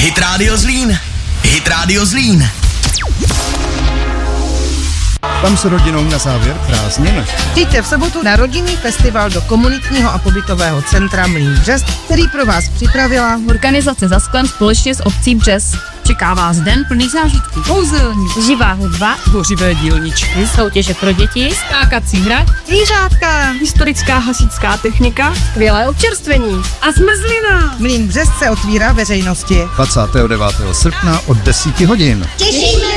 Hit Radio Zlín. Hit Radio Zlín. Tam s rodinou na závěr prázdnin. Přijďte v sobotu na rodinný festival do komunitního a pobytového centra Mlýn Břest, který pro vás připravila organizace Za sklem společně s obcí Břez. Čeká vás den plný zážitků, kouzelní, živá hudba, tvořivé dílničky, soutěže pro děti, skákací hra, zvířátka, historická hasičská technika, skvělé občerstvení a zmrzlina. Mlýn Břest se otvírá veřejnosti 29. srpna od 10 hodin. Těšíme